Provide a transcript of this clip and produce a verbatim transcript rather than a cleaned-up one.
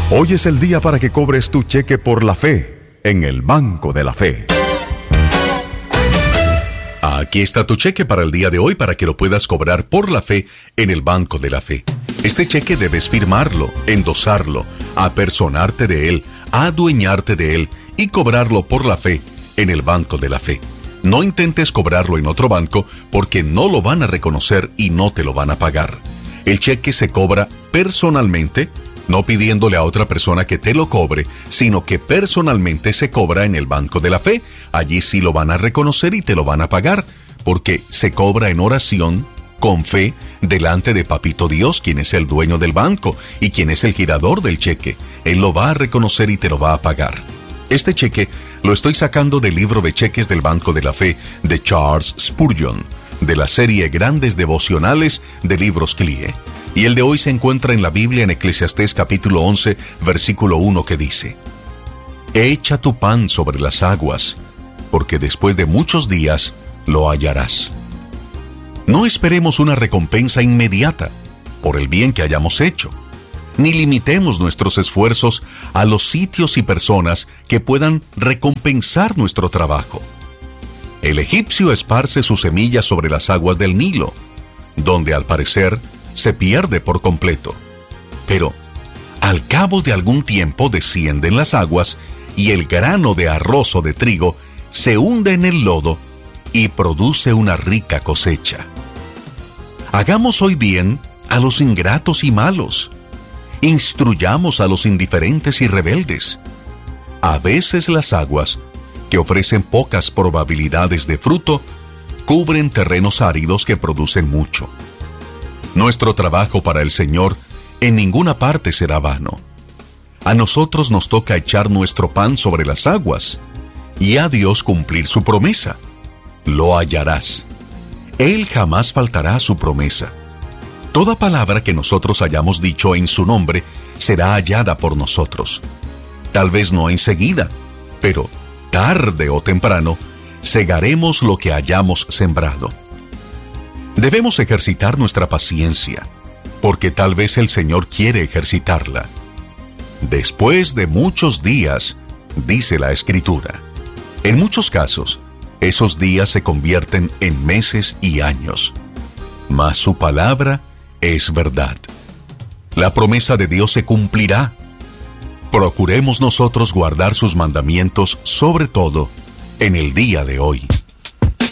Hoy es el día para que cobres tu cheque por la fe en el Banco de la Fe. Aquí está tu cheque para el día de hoy para que lo puedas cobrar por la fe en el Banco de la Fe. Este cheque debes firmarlo, endosarlo, apersonarte de él, adueñarte de él y cobrarlo por la fe en el Banco de la Fe. No intentes cobrarlo en otro banco porque no lo van a reconocer y no te lo van a pagar. El cheque se cobra personalmente, no pidiéndole a otra persona que te lo cobre, sino que personalmente se cobra en el Banco de la Fe. Allí sí lo van a reconocer y te lo van a pagar, porque se cobra en oración, con fe, delante de Papito Dios, quien es el dueño del banco y quien es el girador del cheque. Él lo va a reconocer y te lo va a pagar. Este cheque lo estoy sacando del libro de cheques del Banco de la Fe de Charles Spurgeon, de la serie Grandes Devocionales de Libros C L I E. Y el de hoy se encuentra en la Biblia en Eclesiastés capítulo once, versículo uno, que dice: Echa tu pan sobre las aguas, porque después de muchos días lo hallarás. No esperemos una recompensa inmediata por el bien que hayamos hecho, ni limitemos nuestros esfuerzos a los sitios y personas que puedan recompensar nuestro trabajo. El egipcio esparce sus semillas sobre las aguas del Nilo, donde al parecer se pierde por completo. Pero al cabo de algún tiempo descienden las aguas y el grano de arroz o de trigo se hunde en el lodo y produce una rica cosecha. Hagamos hoy bien a los ingratos y malos. Instruyamos a los indiferentes y rebeldes. A veces las aguas, que ofrecen pocas probabilidades de fruto, cubren terrenos áridos que producen mucho. Nuestro trabajo para el Señor en ninguna parte será vano. A nosotros nos toca echar nuestro pan sobre las aguas y a Dios cumplir su promesa. Lo hallarás. Él jamás faltará a su promesa. Toda palabra que nosotros hayamos dicho en su nombre será hallada por nosotros. Tal vez no enseguida, pero tarde o temprano segaremos lo que hayamos sembrado. Debemos ejercitar nuestra paciencia, porque tal vez el Señor quiere ejercitarla. Después de muchos días, dice la Escritura. En muchos casos, esos días se convierten en meses y años. Mas su palabra es verdad. La promesa de Dios se cumplirá. Procuremos nosotros guardar sus mandamientos, sobre todo en el día de hoy.